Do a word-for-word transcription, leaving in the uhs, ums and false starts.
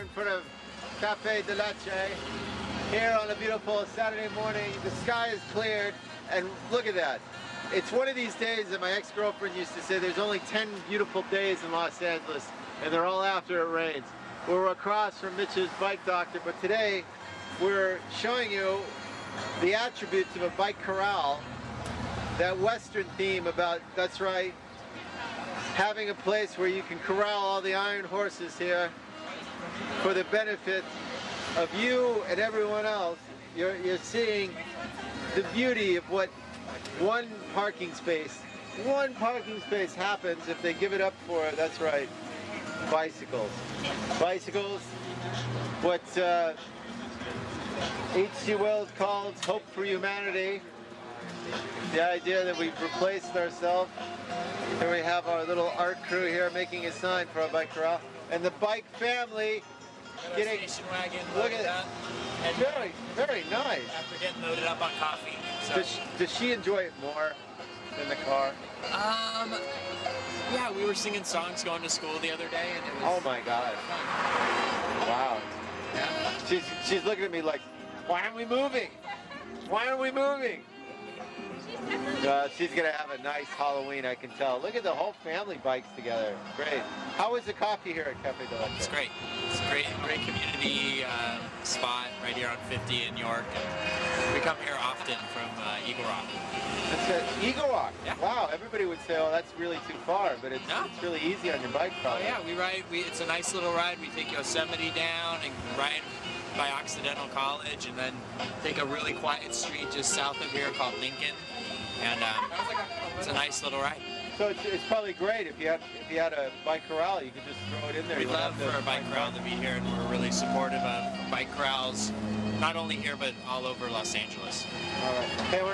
in front of Cafe de Leche here on a beautiful Saturday morning. The sky is cleared, and look at that. It's one of these days that my ex-girlfriend used to say there's only ten beautiful days in Los Angeles, and they're all after it rains. We're across from Mitch's Bike Doctor, but today we're showing you the attributes of a bike corral, that Western theme about, that's right, having a place where you can corral all the iron horses here for the benefit of you and everyone else. You're, you're seeing the beauty of what one parking space, one parking space happens if they give it up for, that's right, bicycles. Bicycles, what uh, H G Wells calls hope for humanity. The idea that we've replaced ourselves. Here we have our little art crew here making a sign for our bike corral. And the bike family getting, station wagon, look at that. And very, very nice. after getting loaded up on coffee. So. Does she, does she enjoy it more than the car? Um, yeah, we were singing songs going to school the other day, and it was. Oh my God. Wow. Yeah. She's, she's looking at me like, why aren't we moving? Why aren't we moving? Uh, she's going to have a nice Halloween, I can tell. Look at the whole family bikes together. Great. How is the coffee here at Cafe de Leche? It's great. It's a great, great community uh, spot right here on fifty in York. And we come here often from uh, Eagle Rock. That's it. Eagle Rock. Yeah. Wow. Everybody would say, oh, that's really too far, but it's, No. it's really easy on your bike, Oh probably. yeah, we ride. We, it's a nice little ride. We take Yosemite down and ride by Occidental College, and then take a really quiet street just south of here called Lincoln. And um, it's a nice little ride. So it's, it's probably great if you had if you had a bike corral, you could just throw it in there. We'd You wouldn't love have for to- a bike corral to be here, and we're really supportive of bike corrals, not only here but all over Los Angeles. All right. Okay, we're